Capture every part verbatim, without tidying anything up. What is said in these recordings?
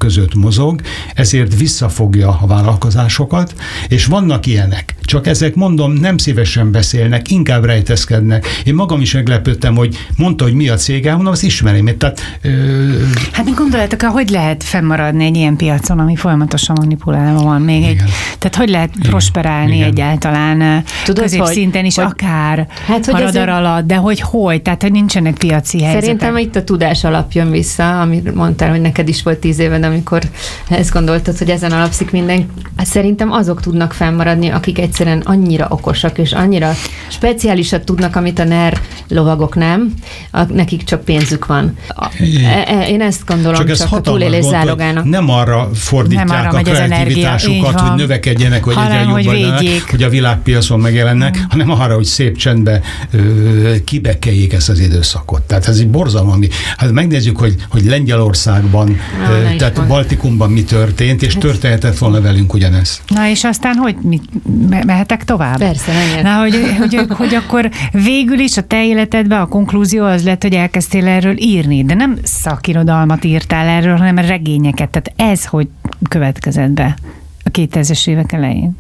között mozog, ezért visszafogja a vállalkozásokat, és vannak ilyenek. Csak ezek, mondom, nem szívesen beszélnek, inkább rejtezkednek. Én magam is meglepődtem, hogy mondta, hogy mi a cége, mondom, azt ismerem. Tehát, ö... Hát mi gondoljátok, hogy lehet fennmaradni egy ilyen piacon, ami folyamatosan manipulálva van még egy, tehát hogy lehet igen. prosperálni igen. egyáltalán középszinten is, hogy, akár hát, hogy a radar alatt, de hogy hogy, tehát hogy nincsenek piaci helyzetek. Szerintem itt a tudás alap jön vissza, amit mondtál, hogy neked is volt tíz éved, amikor ezt gondoltad, hogy ezen alapszik minden. Szerintem azok tudnak fennmaradni, akik egyszerűen annyira okosak, és annyira speciálisat tudnak, amit a NER lovagok nem, a, nekik csak pénzük van. A, e, én ezt gondolom, csak, csak a túlélés zálogának. Nem arra fordítják nem arra a kreativitásukat, hogy növekedjenek, hogy egyre jobban legyenek, hogy a világpiacon megjelennek, hmm. hanem arra, hogy szép csendbe ö, kibekeljék ezt az időszakot. Tehát ez egy borzalmi. Hát megnézzük, hogy, hogy Lengyelországban, Na, ö, tehát van. Baltikumban mi történt, és történhetett volna velünk ugyanez. Na és aztán hogy mit, mehetek tovább? Persze, menjen. Na, hogy, hogy, hogy, hogy akkor végül is a te életedben a konklúzió az lett, hogy elkezdtél erről írni, de nem szakirodalmat írtál erről, hanem regényeket. Tehát ez hogy következett be a kétezres évek elején?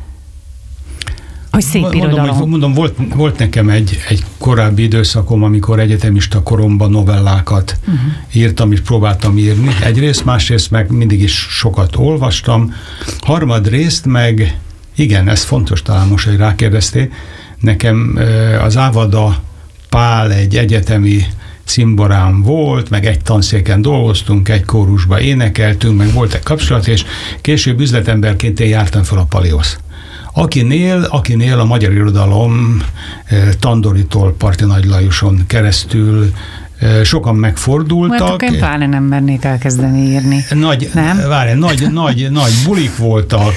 Hogy szép mondom, irodalom. Hogy, mondom, volt, volt nekem egy, egy korábbi időszakom, amikor egyetemista koromban novellákat uh-huh. írtam, és próbáltam írni. Egyrészt, másrészt meg mindig is sokat olvastam. Harmadrészt meg, igen, ez fontos talán most, hogy rákérdeztél, nekem az Ávada Pál egy egyetemi cimborám volt, meg egy tanszéken dolgoztunk, egy kórusba énekeltünk, meg volt egy kapcsolat, és később üzletemberként én jártam fel a Paliosz. Akinél, akinél a magyar irodalom Tandoritól Parti Nagy Lajoson keresztül sokan megfordultak. Mert pláne nem mernék elkezdeni írni. Nagy, várj, nagy, nagy, nagy bulik voltak.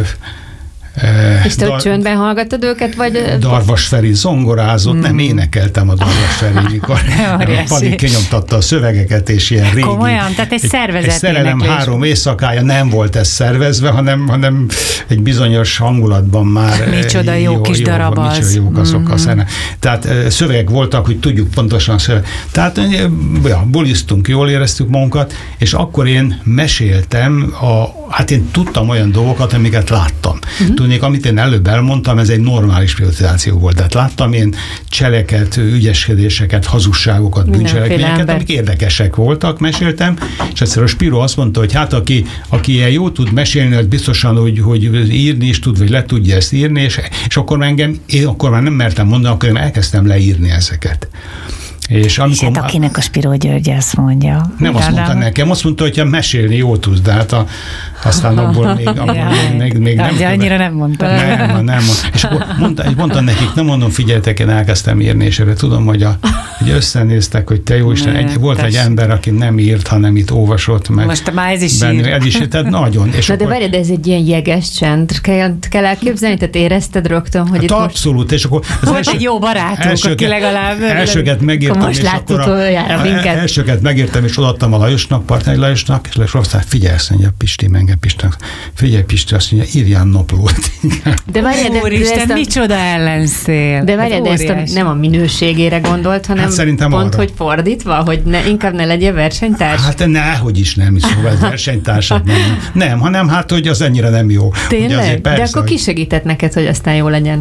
És te Dar- csöndben hallgattad őket, vagy... Darvas Feri zongorázott, mm. nem énekeltem a Darvas Feri, mikor Pali kinyomtatta a szövegeket, és ilyen régi... Komolyan, tehát egy szervezet. Egy szerelem három éjszakája nem volt ez szervezve, hanem, hanem egy bizonyos hangulatban már... Micsoda jó, jó kis jó, darab az. Micsoda jók azok mm-hmm. a szerelem. Tehát szövegek voltak, hogy tudjuk pontosan a szöveg. Tehát ja, buliztunk, jól éreztük magunkat, és akkor én meséltem, a, hát én tudtam olyan dolgokat, amiket láttam. Mm-hmm. Tudnék, amit én előbb elmondtam, ez egy normális privatizáció volt. Tehát láttam én cseleket, ügyeskedéseket, hazugságokat, bűncselekményeket, amik érdekesek voltak, meséltem, és egyszer a Spiro azt mondta, hogy hát aki, aki ilyen jó tud mesélni, az biztosan, hogy, hogy írni is tud, vagy le tudja ezt írni, és, és akkor engem, én akkor már nem mertem mondani, akkor én elkezdtem leírni ezeket. És amikor hát akinek a Spiro György azt mondja. Nem azt mondta nekem, azt mondta, hogy mesélni jó tudsz, de hát a, aztán abból még, abból ja, még, még nem. De annyira nem mondta. Nem, nem, nem. És akkor mondta, mondta nekik, nem mondom, figyeljetek, én elkezdtem írni, és erre tudom, hogy, a, hogy összenéztek, hogy te jó Isten, egy, volt egy ember, aki nem írt, hanem itt olvasott meg. Most már ez is bennő, ez is, tehát nagyon. És Na akkor, de várj, de ez egy ilyen jeges csend, kell, kell elképzelni, tehát érezted rögtön, hogy hát itt abszolút, most... és akkor volt első, egy jó barátunk, elsőket, aki legalább... Elsőket megírtam, most és akkor a, elsőket megírtam, és odaadtam a Lajosnak, Partner Lajosnak, és aztán figyelj, azt mondja, Pisti, menge Pistának, figyelj Pisti, azt mondja, írjál naplót. De várjál, de, Úristen, micsoda ellenszél. De várjál, de ezt a, nem a minőségére gondolt, hanem hát pont, arra. Hogy fordítva, hogy ne, inkább ne legyen versenytárs? Hát nehogy is nem, szóval ez versenytársad nem. Nem, hanem hát, hogy az ennyire nem jó. Tényleg? Persze, de akkor ki segített neked, hogy aztán jó legyen?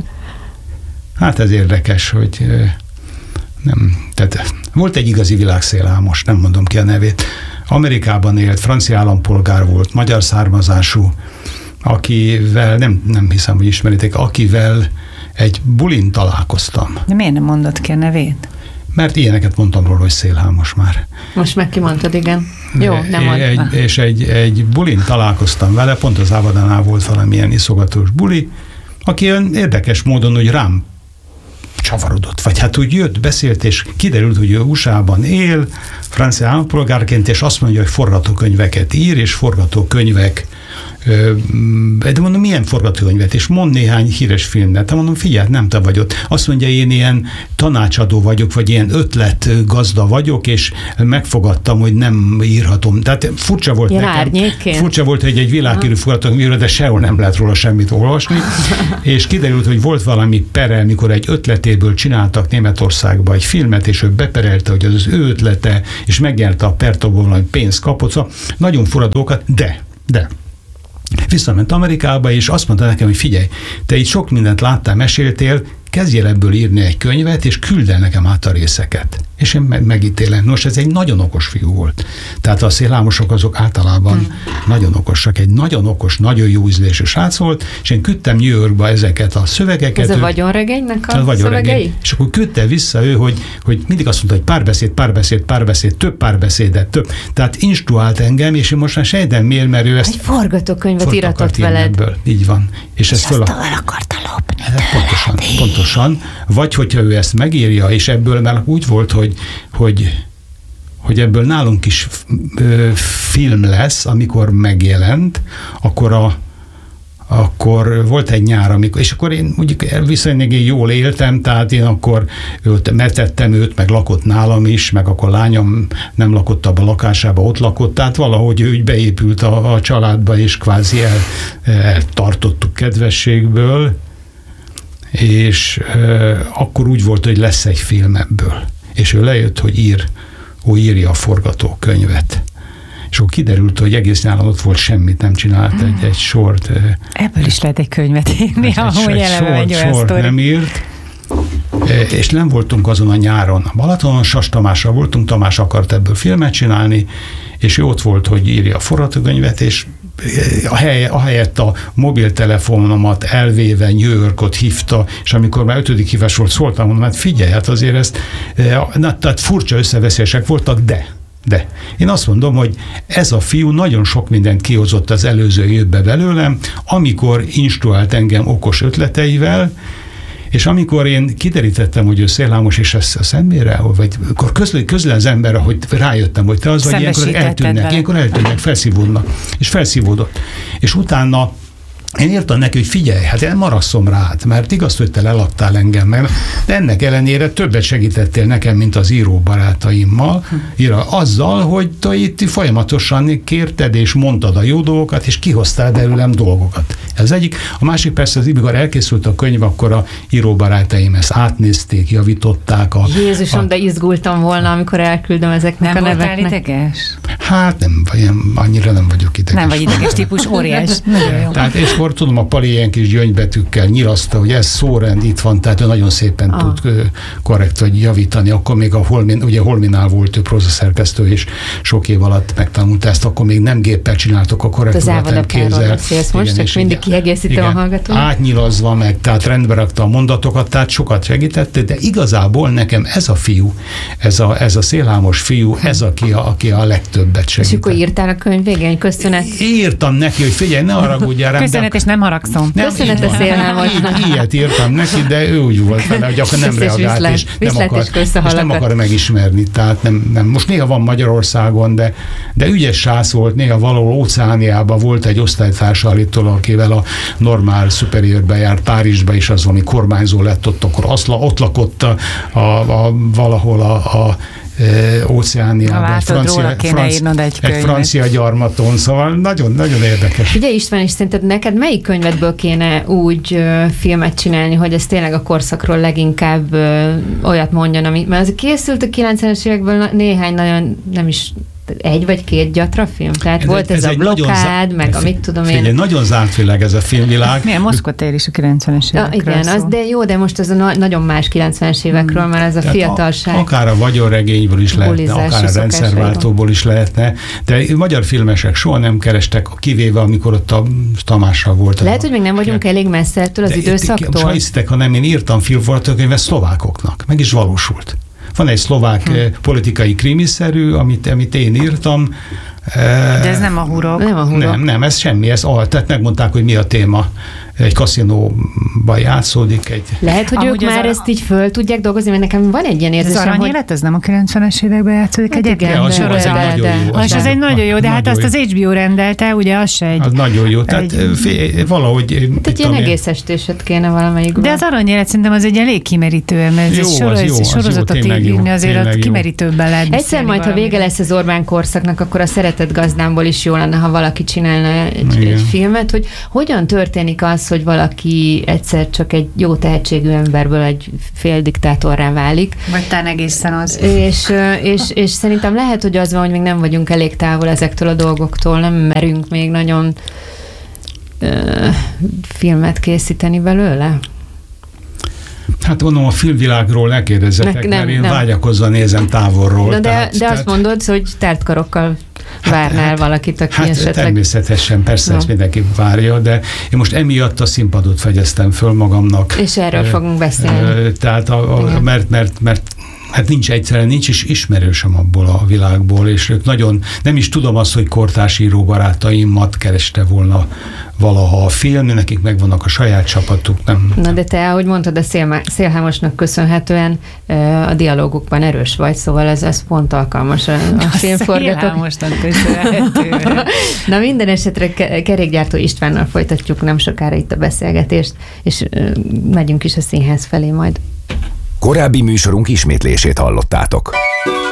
Hát ez érdekes, hogy nem, tehát volt egy igazi világszélám, most nem mondom ki a nevét. Amerikában élt, francia állampolgár volt, magyar származású, akivel, nem, nem hiszem, hogy ismeritek, akivel egy bulin találkoztam. De miért nem mondod ki a nevét? Mert ilyeneket mondtam róla, hogy szélhámos már. Most meg kimondtad, igen. Jó, nem mond. Egy, és egy, egy bulin találkoztam vele, pont az Ávadánál volt valamilyen iszogatós buli, aki olyan érdekes módon, hogy rám csavarodott, vagy hát úgy jött, beszélt, és kiderült, hogy ő u es á-ban él, francia állampolgárként, és azt mondja, hogy forgatókönyveket ír, és forgatókönyvek de mondom, milyen forgatókönyvet, és mond néhány híres filmet. Mondom, figyelj, nem te vagy ott. Azt mondja, én ilyen tanácsadó vagyok, vagy ilyen ötletgazda vagyok, és megfogadtam, hogy nem írhatom. Tehát furcsa volt ilyen nekem. Árnyékként? Furcsa volt, hogy egy világhírű forgatókönyvről, de sehol nem lehet róla semmit olvasni. És kiderült, hogy volt valami perel, mikor egy ötletéből csináltak Németországba egy filmet, és ő beperelte, hogy az az ő ötlete, és megnyerte a pert, abból valami pénzt kapott. Szóval nagyon fura dolgokat, de, de visszament Amerikába, és azt mondta nekem, hogy figyelj, te itt sok mindent láttál, meséltél, kezdjél ebből írni egy könyvet, és küld el nekem át a részeket. És én meg, megítélem. Nos, ez egy nagyon okos fiú volt. Tehát a szélhámosok azok általában hmm. nagyon okosak. Egy nagyon okos, nagyon jó ízlésű srác volt, és én küldtem New Yorkba ezeket a szövegeket. Ez a vagyonregénynek a, a vagyonregény. szövegei? És akkor küldte vissza ő, hogy, hogy mindig azt mondta, hogy párbeszéd, párbeszéd, párbeszéd, több párbeszédet, több. Tehát instruált engem, és én most már sejtem miért, mert ő ezt... Egy forgatókönyvet iratott veled. Ebből. Így van. És, és ezt föl... tovább akarta lopni. Pontosan, pontosan. Vagy hogyha ő ezt megírja, és ebből, mert úgy volt, hogy, hogy, hogy ebből nálunk is ö, film lesz, amikor megjelent, akkor a akkor volt egy nyár, amikor, és akkor én úgy viszonylag jól éltem, tehát én akkor őt, metettem őt, meg lakott nálam is, meg akkor lányom nem lakott abban a lakásába, ott lakott, tehát valahogy ő úgy beépült a, a családba, és kvázi el, eltartottuk kedvességből, és e, akkor úgy volt, hogy lesz egy film ebből. És ő lejött, hogy ír, ő írja a forgatókönyvet. És akkor kiderült, hogy egész nyáron ott volt, semmit nem csinált, egy, egy sort. Ebből is lehet egy könyvet írni, ahol eleve egy olyan sort nem írt. És nem voltunk azon a nyáron. A Balatonon Sas Tamással voltunk, Tamás akart ebből filmet csinálni, és ő ott volt, hogy írja a forgatókönyvet, és ahelyett a mobiltelefonomat elvéve New Yorkot hívta, és amikor már ötödik hívás volt, szóltam, mondom, hát figyelj, hát azért ezt, na, tehát furcsa összeveszések voltak, de De én azt mondom, hogy ez a fiú nagyon sok mindent kihozott az előző évbe belőlem, amikor instruált engem okos ötleteivel, és amikor én kiderítettem, hogy ő szélhámos, és ezt a szemére, vagy akkor közli, közli az emberre, hogy rájöttem, hogy te az vagy, ilyenkor eltűnnek, ilyenkor eltűnnek, felszívódnak, és felszívódott. És utána én írtam neki, hogy figyelj, hát én marasszom rád, mert igaz, hogy te leladtál engem, mert de ennek ellenére többet segítettél nekem, mint az író barátaimmal, írva azzal, hogy te itt folyamatosan kérted és mondtad a jó dolgokat, és kihoztál belőlem dolgokat. Ez egyik. A másik persze, az amikor elkészült a könyv, akkor a író barátaim ezt átnézték, javították. A, Jézusom, a, de izgultam volna, amikor elküldöm ezeknek nem a neveknek. Nem voltál ideges? Hát nem, nem, annyira nem vagyok ideges. Nem vagy ideges típus, óriás. Tehát és akkor tudom, a Pali ilyen kis gyöngybetűkkel nyilaszta, hogy ez szórend itt van, tehát ő nagyon szépen ah. tud korrekt vagy javítani. Akkor még a Holmin, ugye Holminál volt ő prózaszerkesztő, és sok év alatt megtanulta ezt, akkor még nem géppel csináltok a korrektúrát, nem kézzel. Most csak mindig kiegészítem a hallgatót. Átnyilazva meg, tehát rendbe rakta a mondatokat, tehát sokat segítette, de igazából nekem ez a fiú, ez a, ez a szélhámos fiú, ez aki a, aki a legtöbbet segített. És akkor írtál a könyv végén, köszönet? Írtam neki, hogy figyelj, ne haragudjál rám. Köszönet, és nem haragszom. Nem, köszönet a szélhámosnak. Ilyet írtam neki, de ő úgy volt vele, hogy akkor nem reagált, és, és, nem akar, és nem akar megismerni. Tehát nem, nem. Most néha van Magyarországon, de, de ügyes sász volt, néha valahol Óceániában volt egy osztálytársa állítólag, akivel a normál superiorbe járt Párizsba, és az valami kormányzó lett ott, akkor azt, ott lakott a, a, a, valahol a, a Óceániában, egy francia, franc, egy, egy francia gyarmaton, szóval nagyon-nagyon érdekes. Ugye István, és szerinted neked melyik könyvedből kéne úgy uh, filmet csinálni, hogy ez tényleg a korszakról leginkább uh, olyat mondjon, ami, mert az készült a kilencvenes évekből néhány nagyon, nem is egy vagy két gyatra film? Tehát ez volt ez, ez a blokkád, meg a mit tudom én. Figyelj, nagyon zárt világ ez a filmvilág. Milyen Moszkva-tér is a kilencvenes évekről ja, igen, szó. Az, de jó, de most ez a na- nagyon más kilencvenes évekről, hmm. mert ez a tehát fiatalság. A, akár a vagyonregényből is lehetne, akár a rendszerváltóból is lehetne, de magyar filmesek soha nem kerestek, kivéve amikor ott a Tamással volt. Lehet, a, hogy még nem vagyunk a, elég messze ettől az időszaktól. Most ha hisztek, hanem én írtam filmforgatókönyvet szlovákoknak, meg is valósult. Van egy szlovák hm. politikai krimiszerű, amit, amit én írtam, De ez nem a hurok. Nem a hurok. Nem, nem, ez semmi, ez al. Tehát megmondták, hogy mi a téma. Egy kaszinóban játszódik. Egy... Lehet, hogy Amúgy ők már a... ezt így föl tudják dolgozni, mert nekem van egy ilyen érzésem, az aranyélet, hogy... ez nem a kilencvenes években játszódik hát egyébként? Igen, az, de, az, de, egy de, nagyon jó. Az, az egy nagyon jó, de hát azt az há bé o rendelte, ugye az se egy... Az nagyon jó, tehát egy... valahogy... Hát egy ilyen egész estéset kéne valamelyikben. De az aranyélet szerintem az egy elég kimerítő, mert ez jó, egy jó, sorozatot írni azért ott kimerítőbben lehet. Egyszer majd, ha vége lesz az Orbán korszaknak, akkor a Szeretett gazdámból is jó lenne, ha valaki csinálna egy, egy filmet, hogy hogyan történik az, hogy valaki egyszer csak egy jó tehetségű emberből egy fél diktátorrá válik. Vagy talán egészen az. És, és, és szerintem lehet, hogy az van, hogy még nem vagyunk elég távol ezektől a dolgoktól, nem merünk még nagyon uh, filmet készíteni belőle. Hát mondom, a filmvilágról ne kérdezzetek, ne, nem, mert én nem. vágyakozva nézem távolról. Na de, tehát, de tehát, azt mondod, hogy tárt karokkal várnál hát, valakit, aki hát esetleg... természetesen, persze no. ezt mindenki várja, de én most emiatt a színpadot fegyeztem föl magamnak. És erről uh, fogunk beszélni. Tehát, a, a, mert, mert, mert hát nincs egyszerűen, nincs is ismerősöm abból a világból, és ők nagyon, nem is tudom azt, hogy kortárs író barátaimat kereste volna valaha a film, nekik megvannak a saját csapatuk, nem. Na de te, ahogy mondtad, a Szél, Szélhámosnak köszönhetően a dialógukban erős vagy, szóval ez, ez pont alkalmas a, a filmforgatók. Szélhámosnak köszönhetően. Na minden esetre Kerékgyártó Istvánnal folytatjuk nem sokára itt a beszélgetést, és megyünk is a színház felé majd. Korábbi műsorunk ismétlését hallottátok.